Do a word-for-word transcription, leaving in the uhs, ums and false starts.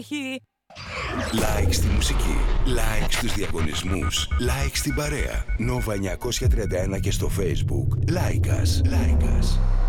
έχει. Like στη μουσική, like στους διαγωνισμούς, like στην παρέα. Nova εννιακόσια τριάντα ένα και στο Facebook. Like us, like us.